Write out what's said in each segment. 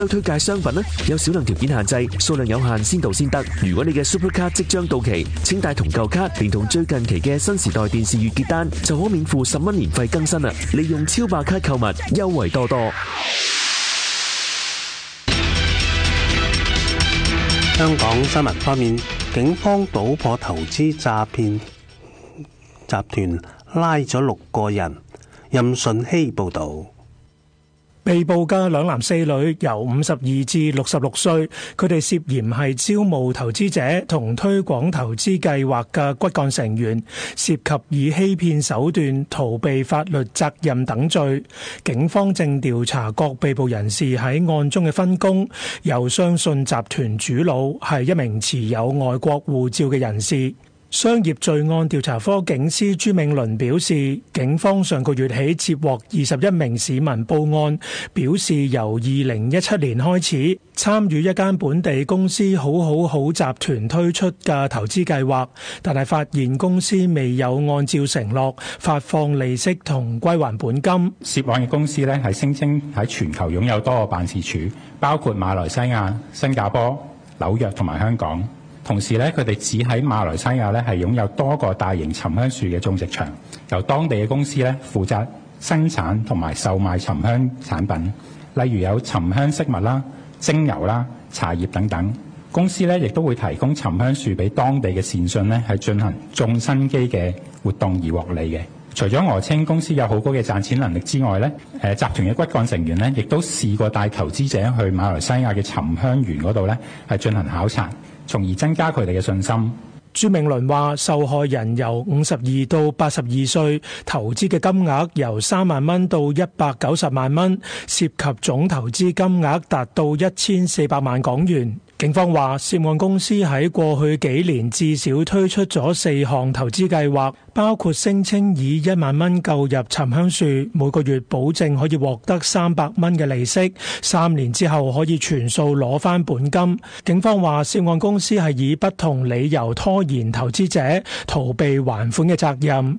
推介商品呢，有少量條件限制，數量有限，先到先得。如果你嘅 Super 卡即將到期，請帶同舊卡，連同最近期嘅新時代電視月結單，就可免付10蚊年費更新啦。利用超白卡購物，優惠多多。 香港新聞方面，警方搗破投資詐騙集團，拉咗6個人。任順熙報導。 被捕嘅2男4女由52至66歲，佢哋涉嫌係招募投資者同推廣投資計劃嘅骨幹成員，涉及以欺騙手段逃避法律責任等罪。警方正調查各被捕人士喺案中嘅分工，又相信集團主腦係一名持有外國護照嘅人士。商業罪案調查科警司朱銘倫表示，警方上個月起接獲21名市民報案，表示由2017年開始參與一間本地公司好集團推出嘅投資計劃，但係發現公司未有按照承諾發放利息同歸還本金。 涉案嘅公司咧係聲稱喺全球擁有多個辦事處，包括馬來西亞、新加坡、紐約同埋香港。同時咧，佢哋只喺馬來西亞咧係擁有多個大型沉香樹嘅種植場，由當地嘅公司咧負責生產同埋售賣沉香產品，例如有沉香飾物啦、精油啦、茶葉等等。公司咧亦都會提供沉香樹俾當地嘅善信咧係進行種生基嘅活動而獲利嘅。除咗訛稱公司有好高嘅賺錢能力之外咧，集團嘅骨幹成員咧亦都試過帶投資者去馬來西亞嘅沉香園嗰度咧係進行考察，從而增加佢哋嘅信心。 朱銘倫話，受害人由52到82歲，投資嘅金額由3萬蚊到190萬蚊，涉及總投資金額達到1400萬港元。警方話，涉案公司喺過去幾年至少推出咗4項投資計劃，包括聲稱以1萬蚊購入沉香樹，每個月保證可以獲得300蚊嘅利息，3年之後可以全數攞返本金。警方話，涉案公司係以不同理由拖延投資者，逃避還款嘅責任。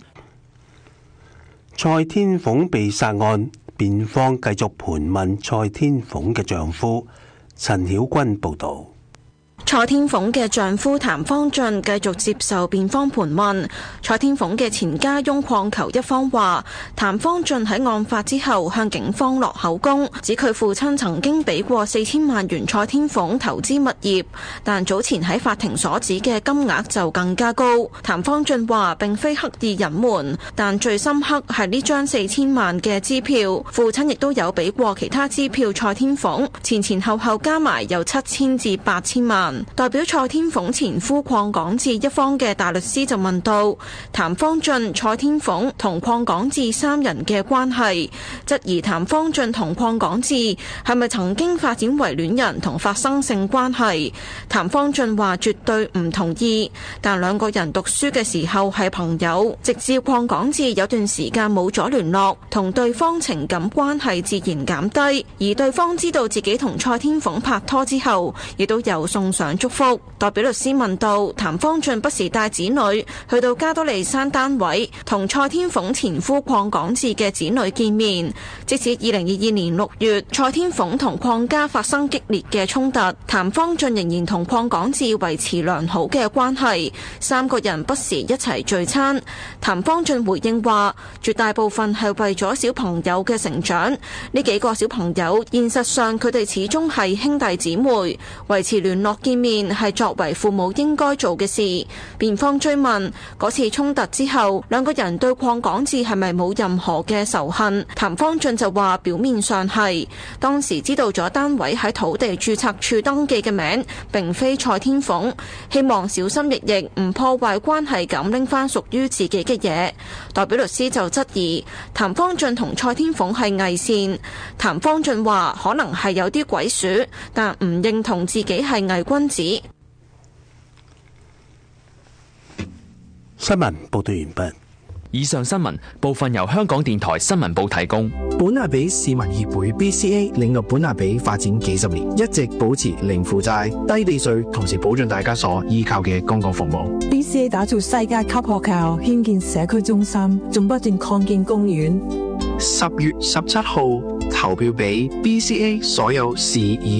蔡天鳳被殺案，辯方繼續盤問蔡天鳳嘅丈夫。陳曉君報導。 蔡天鳳嘅丈夫譚方俊繼續接受辯方盤問。蔡天鳳嘅前家翁鄺球一方話，譚方俊喺案發之後向警方落口供，指佢父親曾經俾過4000萬元蔡天鳳投資物業，但早前喺法庭所指嘅金額就更加高。譚方俊話並非刻意隱瞞，但最深刻係呢張4000萬嘅支票，父親亦都有俾過其他支票蔡天鳳，前後加埋有7000至8000萬。代表蔡天鳳前夫鄺港智一方嘅大律師就問到譚方俊、蔡天鳳同鄺港智3人嘅關係，質疑譚方俊同鄺港智係咪曾經發展為戀人同發生性關係。譚方俊話絕對唔同意，但兩個人讀書嘅時候係朋友，直至鄺港智有段時間冇咗聯絡，同對方情感關係自然減低，而對方知道自己同蔡天鳳拍拖之後，亦都有送上祝福。代表律師問到譚方俊不時帶子女去到加多利山單位同蔡天鳳前夫鄺港智嘅子女見面，即使2022年6月蔡天鳳同鄺家發生激烈嘅衝突，譚方俊仍然同鄺港智維持良好嘅關係，3個人不時一齊聚餐。譚方俊回應話，絕大部分係為咗小朋友嘅成長，呢幾個小朋友現實上佢哋始終係兄弟姊妹，維持聯絡見面係作為父母應該做嘅事。辯方追問嗰次衝突之後，兩個人對鄺港智係咪冇任何嘅仇恨？譚方俊就話表面上係，當時知道咗單位喺土地註冊處登記嘅名並非蔡天鳳，希望小心翼翼唔破壞關係咁拎翻屬於自己嘅嘢。代表律師就質疑譚方俊同蔡天鳳係偽善。譚方俊話可能係有啲鬼鼠，但唔認同自己係偽君子。 新聞報道完畢。 以上新聞部分由香港電台新聞部提供。 本亞比市民協會 BCA 領導本亞比發展幾十年，一直保持零負債、低地稅，同時保障大家所依靠嘅公共服務。 BCA 打造世界級學校，興建社區中心，仲不斷擴建公園。 10月17號投票俾 BCA 所有市議